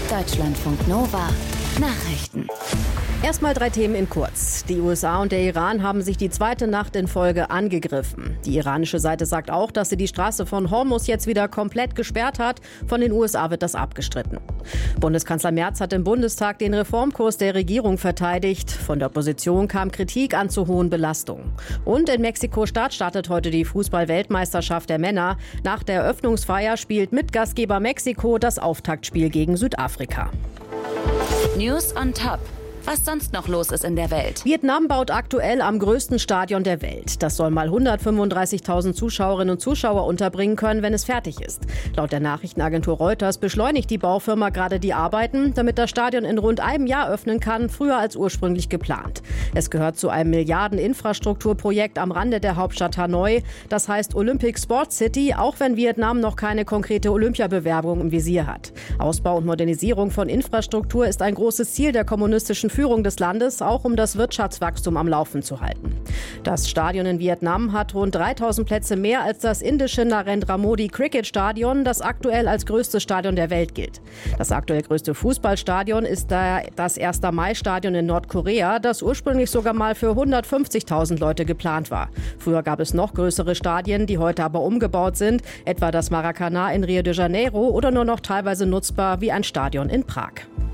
Deutschlandfunk Nova Nachrichten. Erstmal 3 Themen in kurz. Die USA und der Iran haben sich die zweite Nacht in Folge angegriffen. Die iranische Seite sagt auch, dass sie die Straße von Hormuz jetzt wieder komplett gesperrt hat. Von den USA wird das abgestritten. Bundeskanzler Merz hat im Bundestag den Reformkurs der Regierung verteidigt. Von der Opposition kam Kritik an zu hohen Belastungen. Und in Mexiko-Stadt startet heute die Fußball-Weltmeisterschaft der Männer. Nach der Eröffnungsfeier spielt Mitgastgeber Mexiko das Auftaktspiel gegen Südafrika. News on Top. Was sonst noch los ist in der Welt. Vietnam baut aktuell am größten Stadion der Welt. Das soll mal 135.000 Zuschauerinnen und Zuschauer unterbringen können, wenn es fertig ist. Laut der Nachrichtenagentur Reuters beschleunigt die Baufirma gerade die Arbeiten, damit das Stadion in rund einem Jahr öffnen kann, früher als ursprünglich geplant. Es gehört zu einem Milliarden-Infrastrukturprojekt am Rande der Hauptstadt Hanoi. Das heißt Olympic Sports City, auch wenn Vietnam noch keine konkrete Olympiabewerbung im Visier hat. Ausbau und Modernisierung von Infrastruktur ist ein großes Ziel der kommunistischen Führung des Landes, auch um das Wirtschaftswachstum am Laufen zu halten. Das Stadion in Vietnam hat rund 3.000 Plätze mehr als das indische Narendra Modi Cricket Stadion, das aktuell als größtes Stadion der Welt gilt. Das aktuell größte Fußballstadion ist das 1. Mai-Stadion in Nordkorea, das ursprünglich sogar mal für 150.000 Leute geplant war. Früher gab es noch größere Stadien, die heute aber umgebaut sind, etwa das Maracanã in Rio de Janeiro oder nur noch teilweise nutzbar wie ein Stadion in Prag.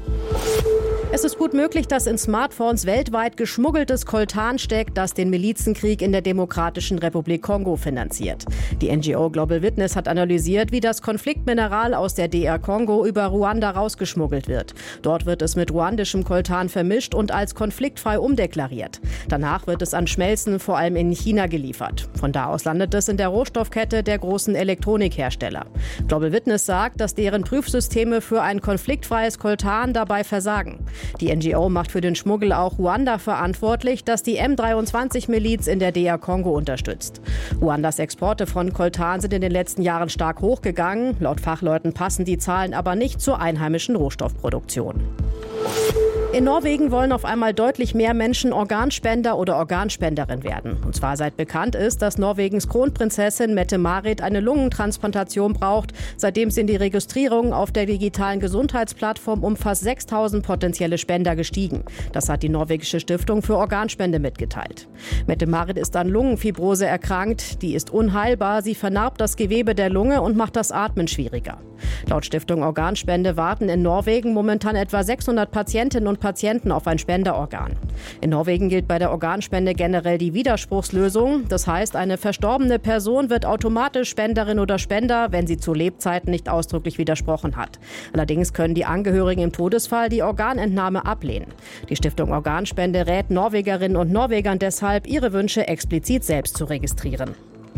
Es ist gut möglich, dass in Smartphones weltweit geschmuggeltes Coltan steckt, das den Milizenkrieg in der Demokratischen Republik Kongo finanziert. Die NGO Global Witness hat analysiert, wie das Konfliktmineral aus der DR Kongo über Ruanda rausgeschmuggelt wird. Dort wird es mit ruandischem Coltan vermischt und als konfliktfrei umdeklariert. Danach wird es an Schmelzen vor allem in China geliefert. Von da aus landet es in der Rohstoffkette der großen Elektronikhersteller. Global Witness sagt, dass deren Prüfsysteme für ein konfliktfreies Coltan dabei versagen. Die NGO macht für den Schmuggel auch Ruanda verantwortlich, das die M23-Miliz in der DR Kongo unterstützt. Ruandas Exporte von Coltan sind in den letzten Jahren stark hochgegangen. Laut Fachleuten passen die Zahlen aber nicht zur einheimischen Rohstoffproduktion. In Norwegen wollen auf einmal deutlich mehr Menschen Organspender oder Organspenderin werden. Und zwar seit bekannt ist, dass Norwegens Kronprinzessin Mette-Marit eine Lungentransplantation braucht, seitdem sind die Registrierungen auf der digitalen Gesundheitsplattform um fast 6.000 potenzielle Spender gestiegen. Das hat die norwegische Stiftung für Organspende mitgeteilt. Mette-Marit ist an Lungenfibrose erkrankt. Die ist unheilbar. Sie vernarbt das Gewebe der Lunge und macht das Atmen schwieriger. Laut Stiftung Organspende warten in Norwegen momentan etwa 600 Patientinnen und Patienten auf ein Spenderorgan. In Norwegen gilt bei der Organspende generell die Widerspruchslösung. Das heißt, eine verstorbene Person wird automatisch Spenderin oder Spender, wenn sie zu Lebzeiten nicht ausdrücklich widersprochen hat. Allerdings können die Angehörigen im Todesfall die Organentnahme ablehnen. Die Stiftung Organspende rät Norwegerinnen und Norwegern deshalb, ihre Wünsche explizit selbst zu registrieren.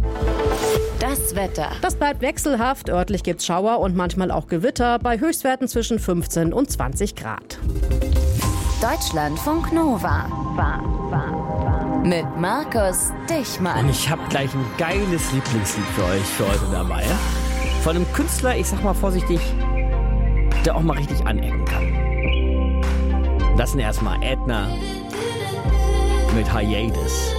Das Wetter. Das bleibt wechselhaft. Örtlich gibt's Schauer und manchmal auch Gewitter bei Höchstwerten zwischen 15 und 20 Grad. Deutschlandfunk Nova. Mit Markus Dichmann. Und ich habe gleich ein geiles Lieblingslied für euch für heute dabei. Von einem Künstler, ich sag mal vorsichtig, der auch mal richtig anecken kann. Das sind erstmal Edna mit Hiatus.